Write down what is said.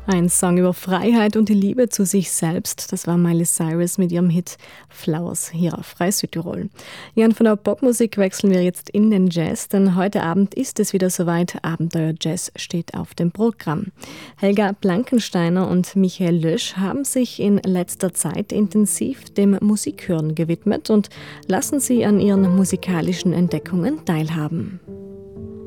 Ein Song über Freiheit und die Liebe zu sich selbst. Das war Miley Cyrus mit ihrem Hit Flowers hier auf Frei Südtirol. Ja, und von der Popmusik wechseln wir jetzt in den Jazz, denn heute Abend ist es wieder soweit. Abenteuer Jazz steht auf dem Programm. Helga Blankensteiner und Michael Lösch haben sich in letzter Zeit intensiv dem Musikhören gewidmet und lassen sie an ihren musikalischen Entdeckungen teilhaben.